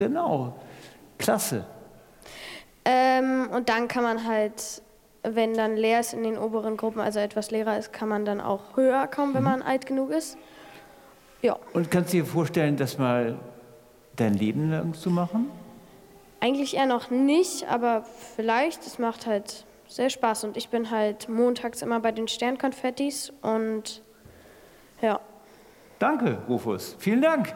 Genau, klasse. Und dann kann man halt, wenn dann leer ist in den oberen Gruppen, also etwas leerer ist, kann man dann auch höher kommen, wenn man alt genug ist. Ja. Und kannst du dir vorstellen, das mal dein Leben lang zu machen? Eigentlich eher noch nicht, aber vielleicht. Es macht halt sehr Spaß. Und ich bin halt montags immer bei den Sternkonfettis und ja. Danke, Rufus. Vielen Dank.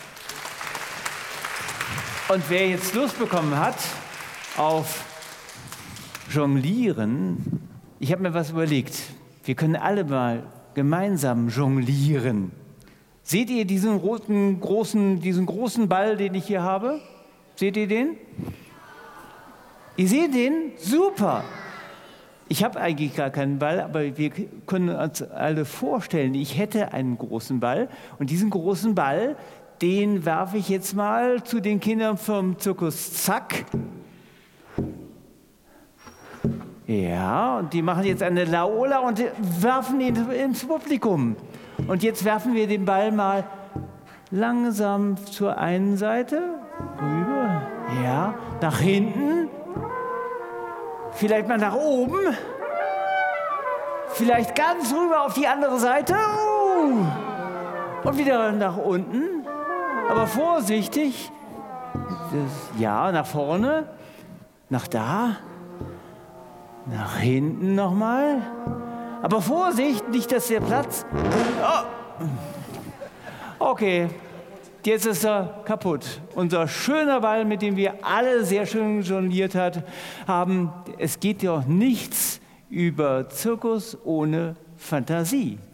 Und wer jetzt Lust bekommen hat auf Jonglieren, ich habe mir was überlegt. Wir können alle mal gemeinsam jonglieren. Seht ihr diesen großen Ball, den ich hier habe? Seht ihr den? Ihr seht den? Super! Ich habe eigentlich gar keinen Ball, aber wir können uns alle vorstellen, ich hätte einen großen Ball. Und diesen großen Ball, den werfe ich jetzt mal zu den Kindern vom Zirkus Zack. Ja, und die machen jetzt eine Laola und werfen ihn ins Publikum. Und jetzt werfen wir den Ball mal langsam zur einen Seite, rüber, ja, nach hinten, vielleicht mal nach oben, vielleicht ganz rüber auf die andere Seite und wieder nach unten, aber vorsichtig, ja, nach vorne, nach da, nach hinten nochmal, aber Vorsicht, nicht, dass der Platz... Oh. Okay, jetzt ist er kaputt. Unser schöner Ball, mit dem wir alle sehr schön jongliert haben. Es geht ja auch nichts über Zirkus ohne Fantasie.